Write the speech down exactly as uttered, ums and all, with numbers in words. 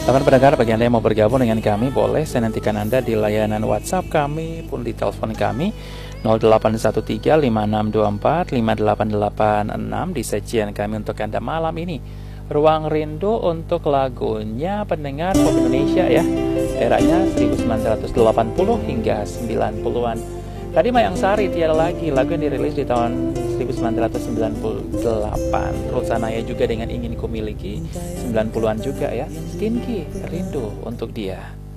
Teman pendengar, bagi Anda yang mau bergabung dengan kami, boleh saya nantikan Anda di layanan WhatsApp kami pun di telepon kami nol delapan satu tiga lima enam dua empat lima delapan delapan enam di sajian kami untuk Anda malam ini. Ruang Rindu untuk lagunya pendengar pop Indonesia ya. Eranya seribu sembilan ratus delapan puluh hingga sembilan puluhan. Tadi Mayang Sari, Tiada Lagi, lagu yang dirilis di tahun seribu sembilan ratus sembilan puluh delapan. Ruth Sanaya juga dengan Ingin Ku Miliki, sembilan puluhan juga ya. Stinky, Rindu untuk Dia.